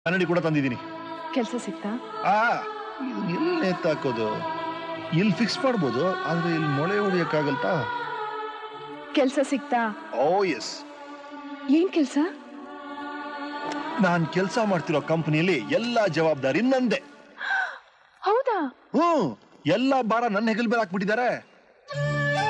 ಕನ್ನಡಿ ಕೂಡ ತಂದಿದ್ದೀನಿ. ಕೆಲಸ ಸಿಕ್ತಾ? ಎಲ್ಲಿ ಎತ್ತಾಕೋದು? ಇಲ್ಲಿ ಫಿಕ್ಸ್ ಮಾಡ್ಬೋದು, ಆದ್ರೆ ಇಲ್ಲಿ ಮೊಳೆ ಹೊಡಿಯಕ್ಕಾಗಲ್ತಾ? ಕೆಲಸ ಸಿಕ್ತಾ? ಓ ಎಸ್. ಏನ್ ಕೆಲಸ? ನಾನ್ ಕೆಲಸ ಮಾಡ್ತಿರೋ ಕಂಪನಿಯಲ್ಲಿ ಎಲ್ಲಾ ಜವಾಬ್ದಾರಿ ನಂದೆ. ಹೌದಾ? ಎಲ್ಲಾ ಭಾರ ನನ್ನ ಹೆಗಲ್ ಮೇಲೆ ಹಾಕ್ಬಿಟ್ಟಿದ್ದಾರೆ.